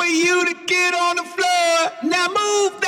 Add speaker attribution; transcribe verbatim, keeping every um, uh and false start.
Speaker 1: you to get on the floor. Now move.